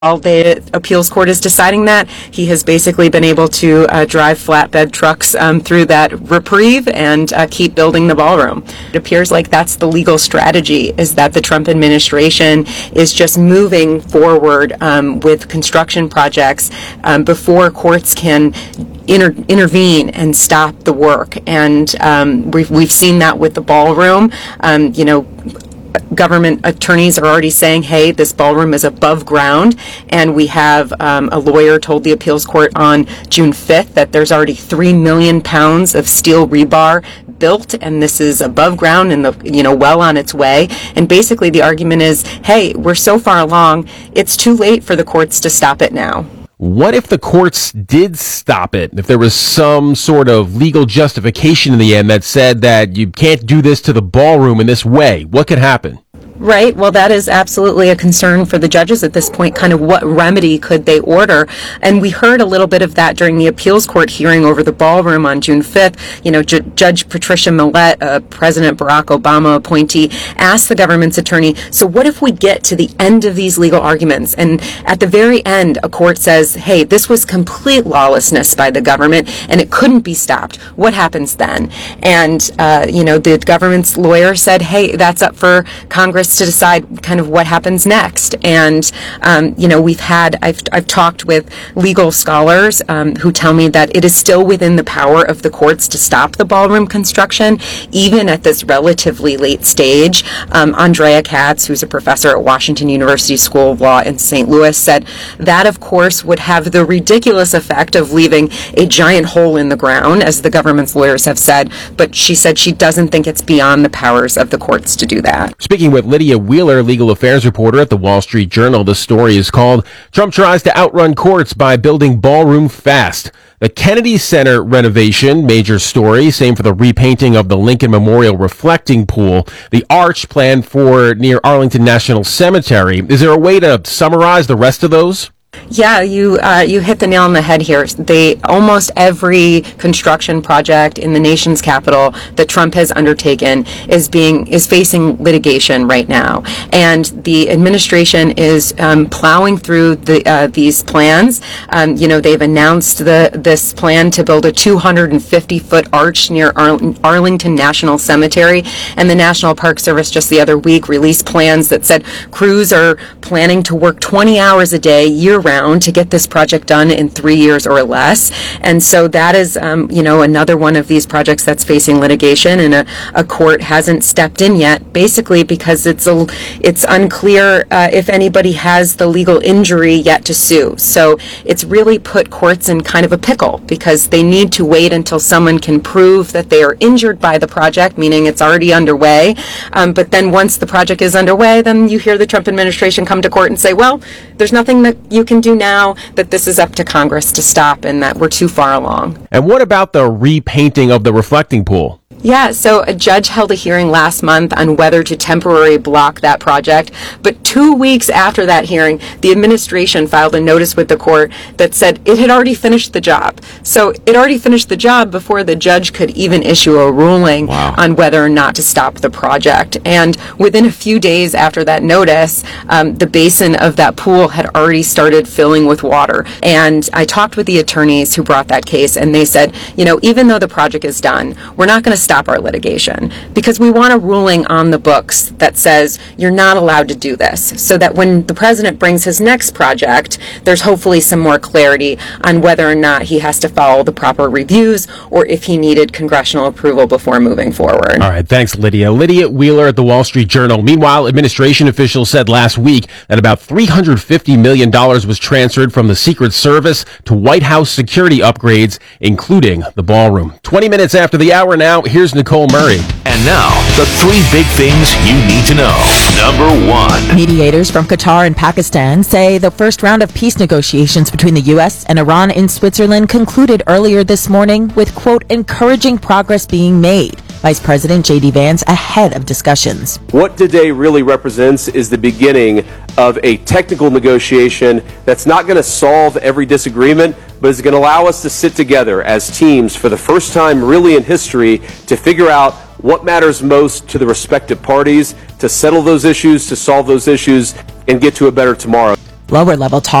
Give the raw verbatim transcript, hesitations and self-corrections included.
While the appeals court is deciding that, he has basically been able to uh, drive flatbed trucks um, through that reprieve and uh, keep building the ballroom. It appears like that's the legal strategy, is that the Trump administration is just moving forward um, with construction projects um, before courts can Inter- intervene and stop the work. And um, we've, we've seen that with the ballroom. Um, you know, government attorneys are already saying, hey, this ballroom is above ground. And we have um, a lawyer told the appeals court on June fifth that there's already three million pounds of steel rebar built, and this is above ground and, the, you know, well on its way. And basically the argument is, hey, we're so far along, it's too late for the courts to stop it now. What if the courts did stop it? If there was some sort of legal justification in the end that said that you can't do this to the ballroom in this way, what could happen? Right. Well, that is absolutely a concern for the judges at this point. Kind of what remedy could they order? And we heard a little bit of that during the appeals court hearing over the ballroom on June fifth. You know, J- Judge Patricia Millett, a President Barack Obama appointee, asked the government's attorney, so what if we get to the end of these legal arguments and at the very end a court says, hey, this was complete lawlessness by the government and it couldn't be stopped? What happens then? And, uh, you know, the government's lawyer said, hey, that's up for Congress to decide kind of what happens next. And, um, you know, we've had, I've, I've talked with legal scholars um, who tell me that it is still within the power of the courts to stop the ballroom construction, even at this relatively late stage. Um, Andrea Katz, who's a professor at Washington University School of Law in Saint Louis, said that, of course, would have the ridiculous effect of leaving a giant hole in the ground, as the government's lawyers have said. But she said she doesn't think it's beyond the powers of the courts to do that. Speaking with Lydia Wheeler, legal affairs reporter at the Wall Street Journal. The story is called Trump Tries to Outrun Courts by Building Ballroom Fast. The Kennedy Center renovation, major story. Same for the repainting of the Lincoln Memorial reflecting pool. The arch planned for near Arlington National Cemetery. Is there a way to summarize the rest of those? Yeah, you uh, you hit the nail on the head here. They almost every construction project in the nation's capital that Trump has undertaken is being is facing litigation right now, and the administration is um, plowing through the uh, these plans. Um, you know, they've announced the this plan to build a two hundred fifty foot arch near Ar- Arlington National Cemetery, and the National Park Service just the other week released plans that said crews are planning to work twenty hours a day, year round, to get this project done in three years or less. And so that is, um, you know, another one of these projects that's facing litigation, and a, a court hasn't stepped in yet, basically because it's a, it's unclear uh, if anybody has the legal injury yet to sue. So it's really put courts in kind of a pickle because they need to wait until someone can prove that they are injured by the project, meaning it's already underway. Um, but then once the project is underway, then you hear the Trump administration come to court and say, well, there's nothing that you can do now, that this is up to Congress to stop and that we're too far along. And what about the repainting of the reflecting pool? Yeah, so a judge held a hearing last month on whether to temporarily block that project. But two weeks after that hearing, the administration filed a notice with the court that said it had already finished the job. So it already finished the job before the judge could even issue a ruling wow. on whether or not to stop the project. And within a few days after that notice, um, the basin of that pool had already started filling with water. And I talked with the attorneys who brought that case, and they said, you know, even though the project is done, we're not going to stop our litigation because we want a ruling on the books that says you're not allowed to do this, so that when the president brings his next project, there's hopefully some more clarity on whether or not he has to follow the proper reviews or if he needed congressional approval before moving forward. All right, thanks, Lydia. Lydia Wheeler at the Wall Street Journal. Meanwhile, administration officials said last week that about three hundred fifty million dollars was transferred from the Secret Service to White House security upgrades, including the ballroom. twenty minutes after the hour now, here's Nicole Murray. And now, the three big things you need to know. Number one. Mediators from Qatar and Pakistan say the first round of peace negotiations between the U S and Iran in Switzerland concluded earlier this morning with, quote, encouraging progress being made. Vice President J D Vance ahead of discussions. What today really represents is the beginning of a technical negotiation that's not going to solve every disagreement, but is going to allow us to sit together as teams for the first time really in history to figure out what matters most to the respective parties, to settle those issues, to solve those issues, and get to a better tomorrow. Lower level talks